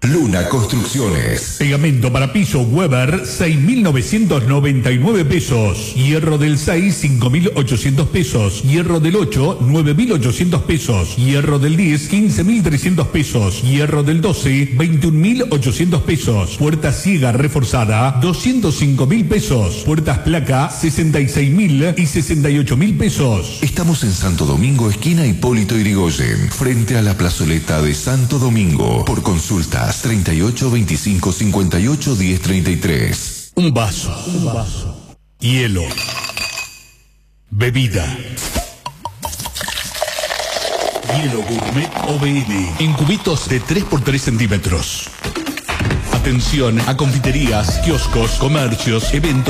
Luna Construcciones. Pegamento para piso Weber, 6.999 pesos. Hierro del 6, 5.800 pesos. Hierro del 8, 9.800 pesos. Hierro del 10, 15.300 pesos. Hierro del 12, 21.800 pesos. Puerta ciega reforzada, 205.000 pesos. Puertas placa, 66.000 y 68.000 pesos. Estamos en Santo Domingo, esquina Hipólito Yrigoyen, frente a la plazoleta de Santo Domingo. Por consultas 38 25 58 10 33. Un vaso. Hielo. Bebida. Hielo Gourmet OBN. En cubitos de 3 por 3 centímetros. Atención a confiterías, kioscos, comercios, eventos.